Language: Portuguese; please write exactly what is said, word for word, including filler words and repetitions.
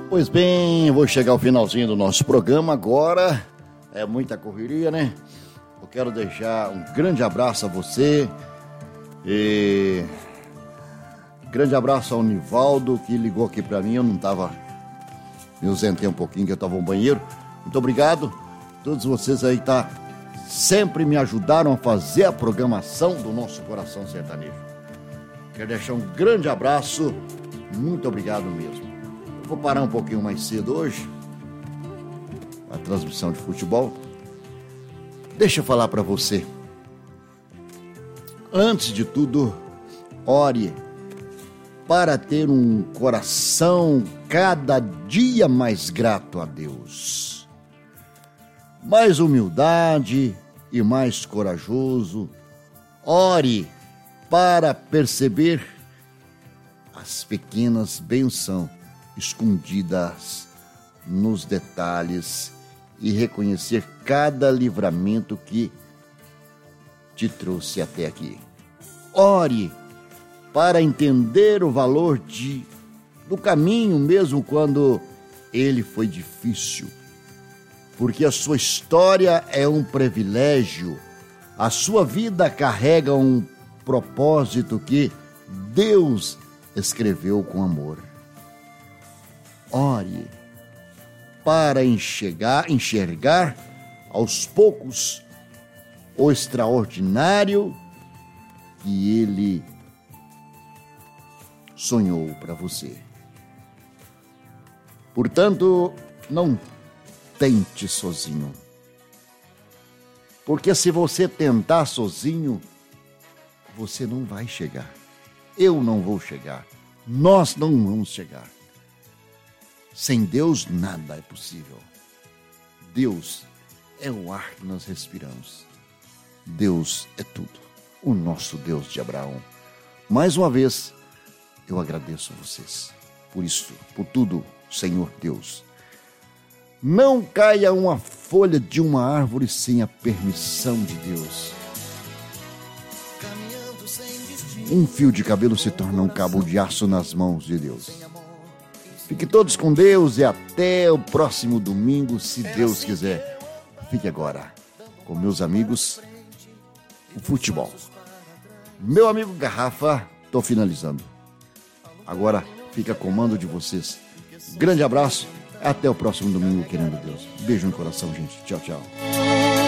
Pois bem, eu vou chegar ao finalzinho do nosso programa agora. É muita correria, né? Eu quero deixar um grande abraço a você. E... grande abraço ao Nivaldo, que ligou aqui pra mim. Eu não tava... me ausentei um pouquinho, que eu tava no banheiro. Muito obrigado. Todos vocês aí tá... sempre me ajudaram a fazer a programação do nosso Coração Sertanejo. Quero deixar um grande abraço. Muito obrigado mesmo. Vou parar um pouquinho mais cedo hoje, a transmissão de futebol. Deixa eu falar para você. Antes de tudo, ore para ter um coração cada dia mais grato a Deus. Mais humildade e mais corajoso. Ore para perceber as pequenas bênçãos escondidas nos detalhes e reconhecer cada livramento que te trouxe até aqui. Ore para entender o valor de, do caminho, mesmo quando ele foi difícil, porque a sua história é um privilégio, a sua vida carrega um propósito que Deus escreveu com amor. Ore para enxergar, enxergar aos poucos o extraordinário que Ele sonhou para você. Portanto, não tente sozinho. Porque se você tentar sozinho, você não vai chegar. Eu não vou chegar. Nós não vamos chegar. Sem Deus, nada é possível. Deus é o ar que nós respiramos. Deus é tudo. O nosso Deus de Abraão. Mais uma vez, eu agradeço a vocês. Por isso, por tudo, Senhor Deus. Não caia uma folha de uma árvore sem a permissão de Deus. Um fio de cabelo se torna um cabo de aço nas mãos de Deus. Fique todos com Deus e até o próximo domingo, se Deus quiser. Fique agora com meus amigos, o futebol. Meu amigo Garrafa, estou finalizando. Agora fica a comando de vocês. Grande abraço, até o próximo domingo, querendo Deus. Beijo no coração, gente. Tchau, tchau.